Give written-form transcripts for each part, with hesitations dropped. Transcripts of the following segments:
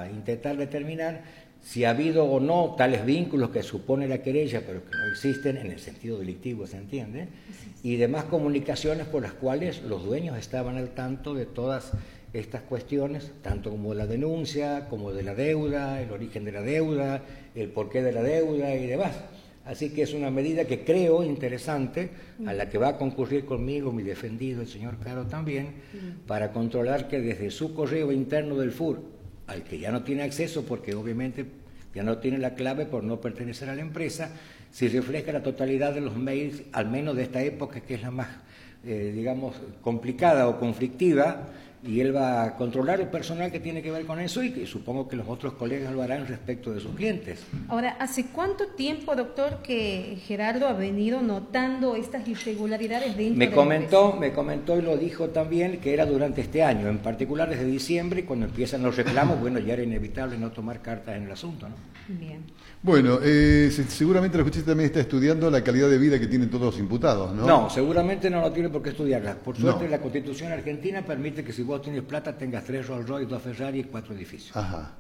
intentar determinar si ha habido o no tales vínculos que supone la querella, pero que no existen en el sentido delictivo, ¿se entiende? Y demás comunicaciones por las cuales los dueños estaban al tanto de todas estas cuestiones, tanto como la denuncia, como de la deuda, el origen de la deuda, el porqué de la deuda y demás. Así que es una medida que creo interesante, a la que va a concurrir conmigo mi defendido, el señor Caro también, para controlar que desde su correo interno del FUR, al que ya no tiene acceso porque obviamente ya no tiene la clave por no pertenecer a la empresa, si refleja la totalidad de los mails, al menos de esta época que es la más, digamos, complicada o conflictiva, y él va a controlar el personal que tiene que ver con eso y que supongo que los otros colegas lo harán respecto de sus clientes. Ahora, ¿hace cuánto tiempo, doctor, que Gerardo ha venido notando estas irregularidades dentro de la empresa? Me comentó y lo dijo también que era durante este año, en particular desde diciembre, cuando empiezan los reclamos, bueno, ya era inevitable no tomar cartas en el asunto, ¿no? Bien. Bueno, seguramente la justicia también está estudiando la calidad de vida que tienen todos los imputados, ¿no? No, seguramente no tiene por qué estudiarla. Por suerte, No. la Constitución argentina permite que si vos tienes plata tengas 3 Rolls Royce, 2 Ferrari y 4 edificios. Ajá.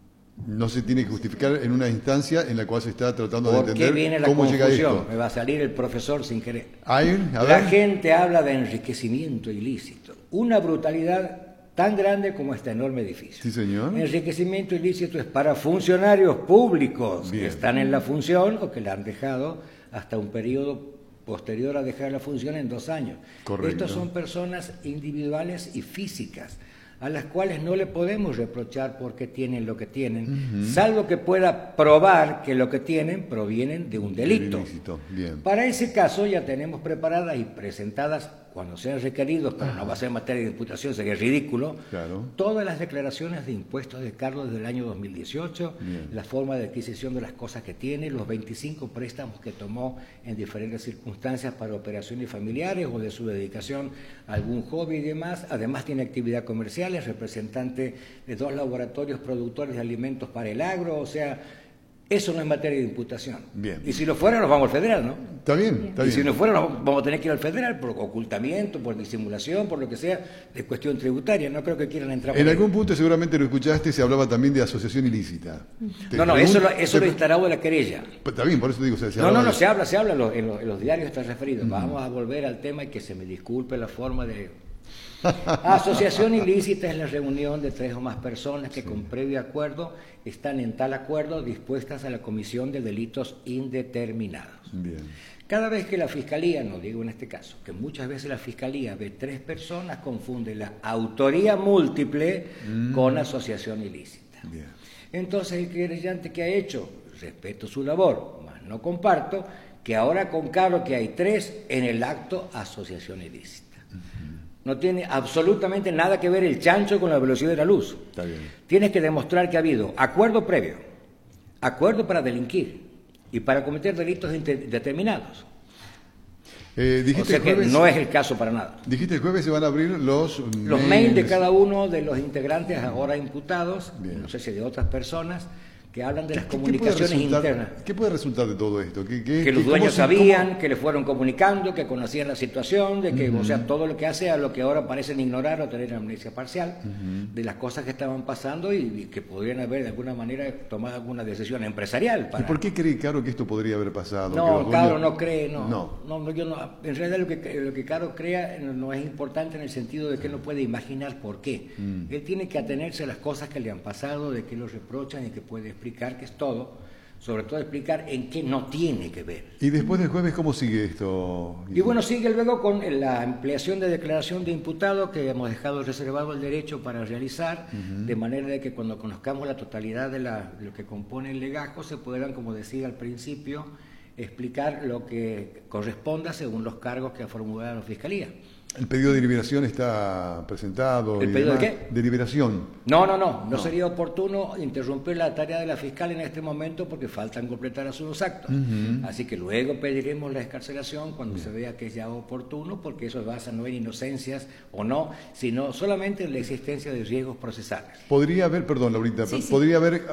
No se tiene que justificar en una instancia en la cual se está tratando de ¿Por qué entender viene la cómo llega confusión? esto. Me va a salir el profesor sin querer. A La ver. gente habla de enriquecimiento ilícito. Una brutalidad tan grande como este enorme edificio. Sí, señor. Enriquecimiento ilícito es para funcionarios públicos Bien. que están en la función o que la han dejado hasta un periodo posterior a dejar la función en 2 años. Correcto. Estos son personas individuales y físicas a las cuales no le podemos reprochar porque tienen lo que tienen, salvo que pueda probar que lo que tienen provienen de un delito. Ilícito. Bien. Para ese caso ya tenemos preparadas y presentadas, cuando sean requeridos, pero no va a ser materia de imputación, sería ridículo, Claro. todas las declaraciones de impuestos de Carlos desde el año 2018, Bien. la forma de adquisición de las cosas que tiene, los 25 préstamos que tomó en diferentes circunstancias para operaciones familiares o de su dedicación a algún hobby y demás. Además tiene actividad comercial, es representante de 2 laboratorios productores de alimentos para el agro, o sea, eso no es materia de imputación. Bien. Y si lo fuera, nos vamos al federal, ¿no? Está bien, está Y bien. si no fuera, vamos a tener que ir al federal por ocultamiento, por disimulación, por lo que sea, de cuestión tributaria. No creo que quieran entrar por En ahí. algún punto seguramente lo escuchaste, se hablaba también de asociación ilícita. No, eso lo instalado de la querella. Está bien, por eso te digo. Se No, hablaba de- se habla en los diarios está referido. Vamos a volver al tema y que se me disculpe la forma de... Asociación ilícita es la reunión de 3 o más personas que con previo acuerdo están en tal acuerdo dispuestas a la comisión de delitos indeterminados. Bien. Cada vez que la Fiscalía, no digo en este caso, que muchas veces la Fiscalía ve 3 personas, confunde la autoría múltiple con asociación ilícita. Bien. Entonces el querellante que ha hecho, respeto su labor, mas no comparto, que ahora concaro que hay 3 en el acto asociación ilícita. No tiene absolutamente nada que ver el chancho con la velocidad de la luz. Está bien. Tienes que demostrar que ha habido acuerdo previo, acuerdo para delinquir y para cometer delitos determinados. Dijiste O sea el que jueves, no es el caso para nada. dijiste el jueves se van a abrir los Mails de cada uno de los integrantes ahora imputados, Bien. no sé si de otras personas, que hablan de las ¿Qué puede comunicaciones resultar- internas. ¿Qué puede resultar de todo esto? Que los dueños sabían, que le fueron comunicando, que conocían la situación, de que, o sea, todo lo que hace a lo que ahora parecen ignorar o tener amnesia parcial, de las cosas que estaban pasando y que podrían haber de alguna manera tomado alguna decisión empresarial. ¿Y por qué cree Caro que esto podría haber pasado? Que No, los Caro dueños- no cree, No. Yo no. En realidad lo que Caro crea no es importante en el sentido de que él no puede imaginar por qué. Él tiene que atenerse a las cosas que le han pasado, de que lo reprochan y que puede explicar, que es todo, sobre todo explicar en qué no tiene que ver. ¿Y después del jueves cómo sigue esto? Y bueno, sigue luego con la ampliación de declaración de imputado que hemos dejado reservado el derecho para realizar, de manera de que cuando conozcamos la totalidad de lo que compone el legajo se puedan, como decía al principio, explicar lo que corresponda según los cargos que ha formulado la Fiscalía. ¿El pedido de liberación está presentado? ¿El y pedido de demás? qué? De liberación. No sería oportuno interrumpir la tarea de la fiscal en este momento porque faltan completar algunos actos. Así que luego pediremos la excarcelación cuando se vea que es ya oportuno, porque eso basa no en inocencias o no, sino solamente en la existencia de riesgos procesales. Podría haber, perdón, Laurita, Sí, sí. podría haber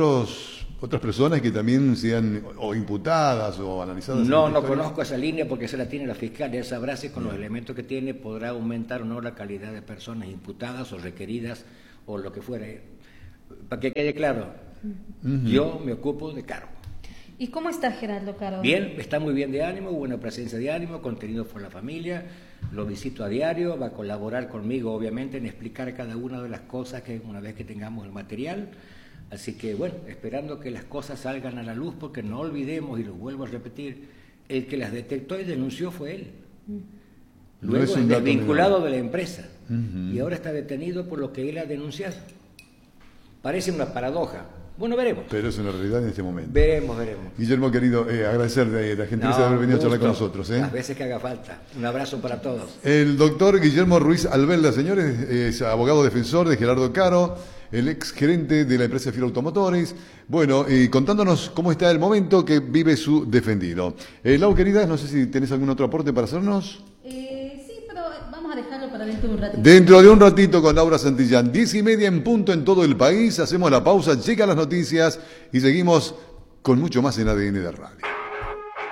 otras personas que también sean o imputadas o analizadas. No, en no esta historia. conozco esa línea porque se la tiene la fiscal, ya sabrá si con los elementos que tiene podrá aumentar o no la calidad de personas imputadas o requeridas o lo que fuera. para que quede claro, yo me ocupo de Caro. ¿Y cómo está Gerardo Caro? Bien, está muy bien de ánimo, buena presencia de ánimo, contenido por la familia, lo visito a diario, va a colaborar conmigo obviamente en explicar cada una de las cosas que una vez que tengamos el material. Así que bueno, esperando que las cosas salgan a la luz, porque no olvidemos, y lo vuelvo a repetir, el que las detectó y denunció fue él. Luego es desvinculado de la empresa y ahora está detenido por lo que él ha denunciado. Parece una paradoja. Bueno, veremos. Pero es una realidad en este momento. Veremos. Guillermo, querido, agradecer de la gentileza de haber venido a charlar con nosotros. Las veces que haga falta. Un abrazo para todos. El doctor Guillermo Ruiz Albelda, señores, es abogado defensor de Gerardo Caro, el ex gerente de la empresa Fiero Automotores. Bueno, y contándonos cómo está el momento que vive su defendido. Lau, querida, no sé si tenés algún otro aporte para hacernos. Sí, pero vamos a dejarlo para dentro de un ratito. Dentro de un ratito con Laura Santillán, 10:30 en punto en todo el país. Hacemos la pausa, llegan las noticias y seguimos con mucho más en ADN de Radio.